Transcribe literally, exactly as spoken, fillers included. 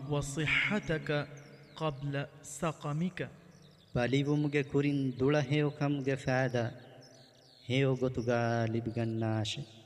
وصحتك قبل سقمك ಬಲಿವುಮ್ಗೆ ಕುರಿನ್ ದುಳ ಹೇವು ಕಮ್ಗೆ ಫಾದ ಹೇವು ಗೊತುಗಾ ಲಿಬಿಗನ್ನಾಶೆ